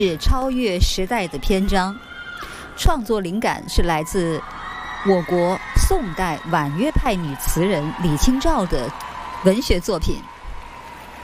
是超越时代的篇章。创作灵感是来自我国宋代婉约派女词人李清照的文学作品。